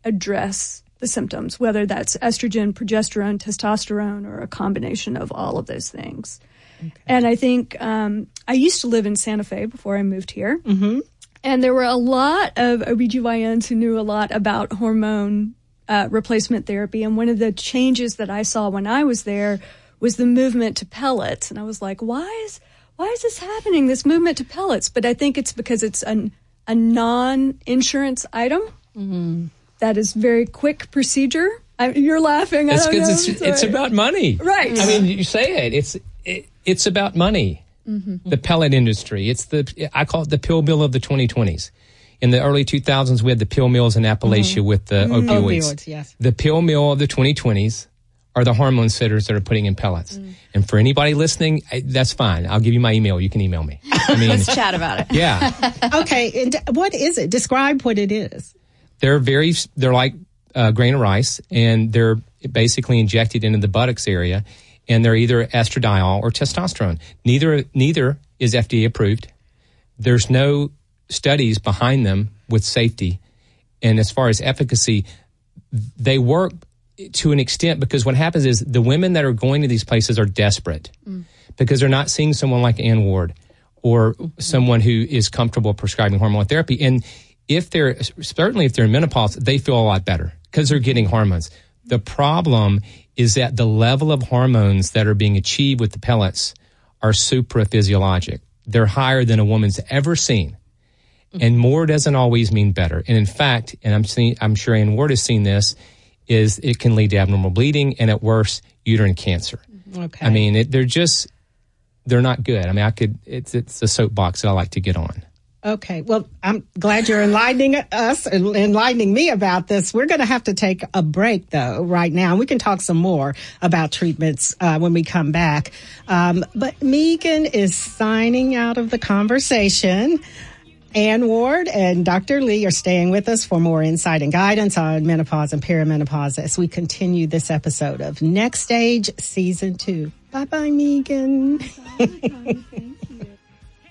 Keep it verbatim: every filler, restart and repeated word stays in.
address the symptoms, whether that's estrogen, progesterone, testosterone, or a combination of all of those things. Okay. And I think um, I used to live in Santa Fe before I moved here. Mm-hmm. And there were a lot of O B G Y Ns who knew a lot about hormone uh, replacement therapy. And one of the changes that I saw when I was there was the movement to pellets. And I was like, why is why is this happening, this movement to pellets? But I think it's because it's an, a non-insurance item mm-hmm. that is very quick procedure. I, you're laughing. That's because it's, it's, it's about money. Right. I mean, you say it. It's it, it's about money. Mm-hmm. The pellet industry. It's the I call it the pill mill of the twenty twenties. In the early two thousands, we had the pill mills in Appalachia mm-hmm. with the mm-hmm. opioids. Opioids, yes. The pill mill of the twenty twenties are the hormone sitters that are putting in pellets. Mm. And for anybody listening, that's fine. I'll give you my email. You can email me. I mean, let's chat about it. Yeah. Okay. And what is it? Describe what it is. They're very. They're like a grain of rice, and they're basically injected into the buttocks area. And they're either estradiol or testosterone. Neither neither is F D A approved. There's no studies behind them with safety. And as far as efficacy, they work to an extent because what happens is the women that are going to these places are desperate mm. because they're not seeing someone like Ann Ward or mm-hmm. someone who is comfortable prescribing hormone therapy. And if they're, certainly if they're in menopause, they feel a lot better because they're getting hormones. The problem is that the level of hormones that are being achieved with the pellets are supraphysiologic. They're higher than a woman's ever seen. Mm-hmm. And more doesn't always mean better. And in fact, and I'm seeing, I'm sure Ann Ward has seen this, is it can lead to abnormal bleeding and at worst, uterine cancer. Okay. I mean, it, they're just, they're not good. I mean, I could, it's, it's a soapbox that I like to get on. Okay. Well, I'm glad you're enlightening us, enlightening me about this. We're going to have to take a break, though, right now. We can talk some more about treatments uh, when we come back. Um, but Megan is signing out of the conversation. Ann Ward and Doctor Lee are staying with us for more insight and guidance on menopause and perimenopause as we continue this episode of Next Stage Season two. Bye-bye, Megan. Bye,